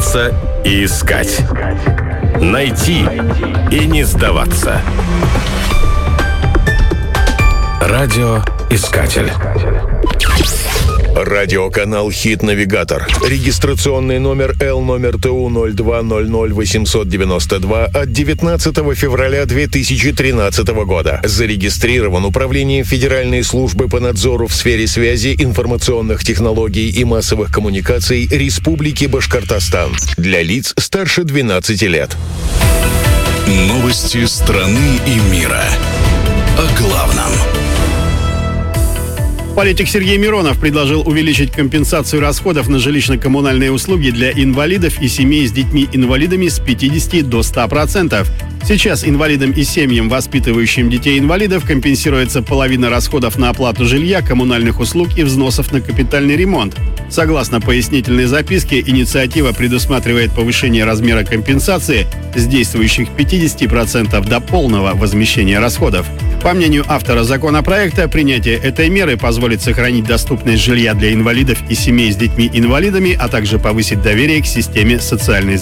бояться и искать. Найти и не сдаваться. Радиоискатель. Радиоканал «Хит-навигатор». Регистрационный номер ЛТУ 0200892 от 19 февраля 2013 года. Зарегистрирован Управлением Федеральной службы по надзору в сфере связи, информационных технологий и массовых коммуникаций Республики Башкортостан. Для лиц старше 12 лет. Новости страны и мира. О главном. Политик Сергей Миронов предложил увеличить компенсацию расходов на жилищно-коммунальные услуги для инвалидов и семей с детьми-инвалидами с 50 до 100%. Сейчас инвалидам и семьям, воспитывающим детей-инвалидов, компенсируется половина расходов на оплату жилья, коммунальных услуг и взносов на капитальный ремонт. Согласно пояснительной записке, инициатива предусматривает повышение размера компенсации с действующих 50% до полного возмещения расходов. По мнению автора законопроекта, принятие этой меры позволит сохранить доступность жилья для инвалидов и семей с детьми-инвалидами, а также повысить доверие к системе социальной защиты.